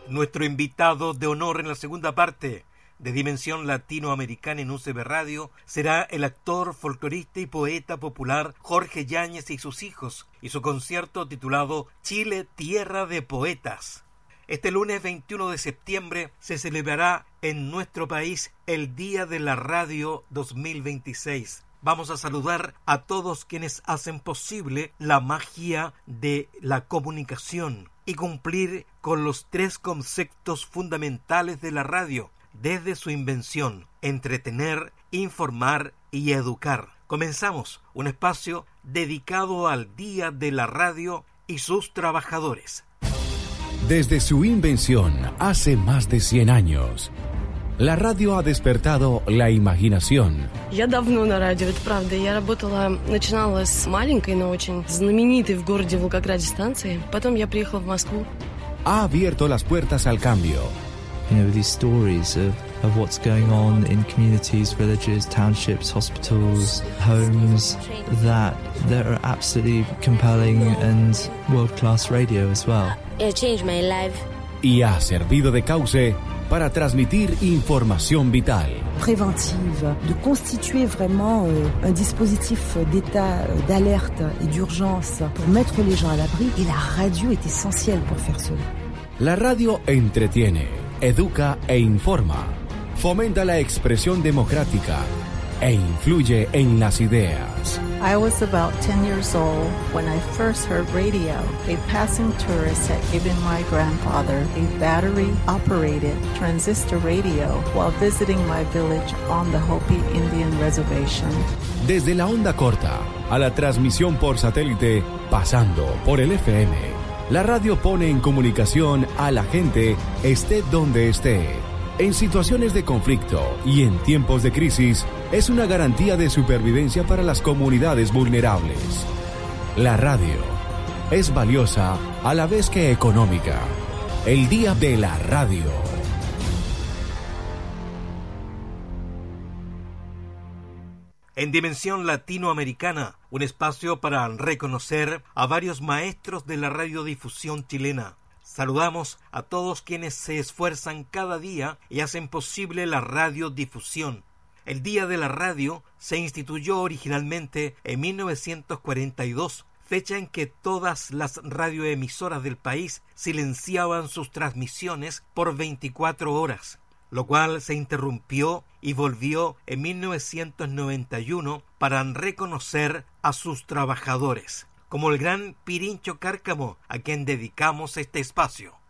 Nuestro invitado de honor en la segunda parte de Dimensión Latinoamericana en UCB Radio será el actor, folclorista y poeta popular Jorge Yáñez y sus hijos, y su concierto titulado Chile, Tierra de Poetas. Este lunes 21 de septiembre se celebrará en nuestro país el Día de la Radio 2026. Vamos a saludar a todos quienes hacen posible la magia de la comunicación y cumplir con los 3 conceptos fundamentales de la radio desde su invención: entretener, informar y educar. Comenzamos un espacio dedicado al Día de la Radio y sus trabajadores. Desde su invención hace más de 100 años, la radio ha despertado la imaginación. Я давно на радио, это правда. Я начинала с маленькой, но очень знаменитой в городе Волгограде станции. Потом я приехала в Москву. Ha abierto las puertas al cambio. These stories of what's going on in communities, villages, townships, hospitals, homes, that are absolutely compelling and world-class radio as well. It changed my life. Y ha servido de cauce para transmitir información vital. Préventive, de constituer vraiment un dispositif d'état d'alerte et d'urgence pour mettre les gens à l'abri. Et la radio est essentielle pour faire cela. La radio entretiene, educa e informa, fomenta la expresión democrática e influye en las ideas. I was about 10 years old when I first heard radio. A passing tourist had given my grandfather a battery-operated transistor radio while visiting my village on the Hopi Indian Reservation. Desde la onda corta a la transmisión por satélite, pasando por el FM, la radio pone en comunicación a la gente, esté donde esté. En situaciones de conflicto y en tiempos de crisis, es una garantía de supervivencia para las comunidades vulnerables. La radio es valiosa a la vez que económica. El Día de la Radio. En Dimensión Latinoamericana, un espacio para reconocer a varios maestros de la radiodifusión chilena. Saludamos a todos quienes se esfuerzan cada día y hacen posible la radiodifusión. El Día de la Radio se instituyó originalmente en 1942, fecha en que todas las radioemisoras del país silenciaban sus transmisiones por 24 horas, lo cual se interrumpió y volvió en 1991 para reconocer a sus trabajadores, como el gran Pirincho Cárcamo, a quien dedicamos este espacio.